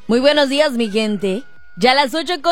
Muy buenos días, mi gente. Ya a las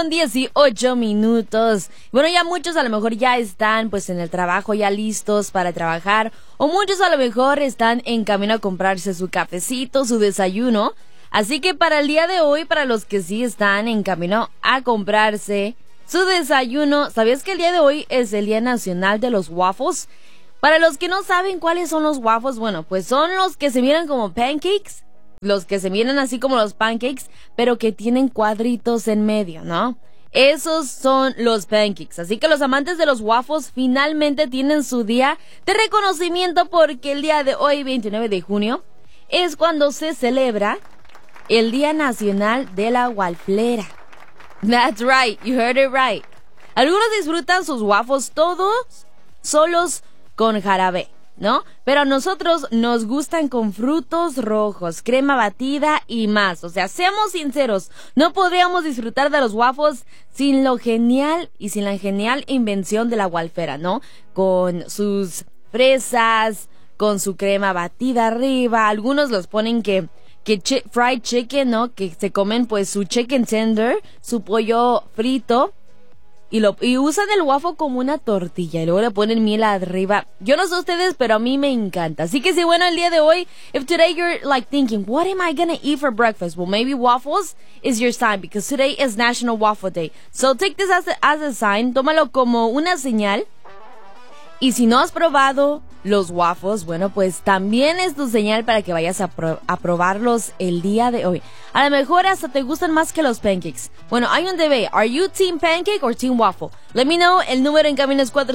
8:18. Bueno, ya muchos a lo mejor ya están pues en el trabajo, ya listos para trabajar. O muchos a lo mejor están en camino a comprarse su cafecito, su desayuno. Así que para el día de hoy, para los que sí están en camino a comprarse su desayuno, ¿sabías que el día de hoy es el Día Nacional de los Waffles? Para los que no saben cuáles son los waffles, bueno, pues son los que se miran como pancakes. Los que se miran así como los pancakes, pero que tienen cuadritos en medio, ¿no? Esos son los pancakes. Así que los amantes de los waffles finalmente tienen su día de reconocimiento porque el día de hoy, 29 de junio, es cuando se celebra el Día Nacional de la Wafflera. That's right, you heard it right. Algunos disfrutan sus waffles todos solos con jarabe, ¿no? Pero a nosotros nos gustan con frutos rojos, crema batida y más. O sea, seamos sinceros, no podríamos disfrutar de los waffles sin lo genial y sin la genial invención de la wafflera, ¿no? Con sus fresas, con su crema batida arriba. Algunos los ponen que fried chicken, ¿no? Que se comen pues su chicken tender, su pollo frito. Y usan el waffle como una tortilla y luego le ponen miel arriba. Yo no sé ustedes, pero a mí me encanta. Así que si bueno, el día de hoy, if today you're like thinking, what am I gonna eat for breakfast? Well, maybe waffles is your sign because today is National Waffle Day. So take this as a sign, tómalo como una señal. Y si no has probado los waffles, bueno, pues también es tu señal para que vayas a probarlos el día de hoy. A lo mejor hasta te gustan más que los pancakes. Bueno, hay un debate. ¿Are you team pancake or team waffle? Let me know. El número en camino es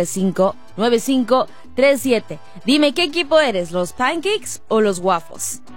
405-635-9537. Dime, ¿qué equipo eres? ¿Los pancakes o los waffles?